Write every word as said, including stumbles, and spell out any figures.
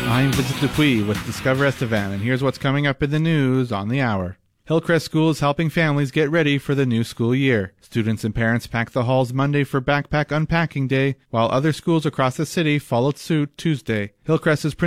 I'm Vincent Dupuis with Discover Estevan, and here's what's coming up in the news on the hour. Hillcrest School is helping families get ready for the new school year. Students and parents packed the halls Monday for Backpack Unpacking Day, while other schools across the city followed suit Tuesday. Hillcrest is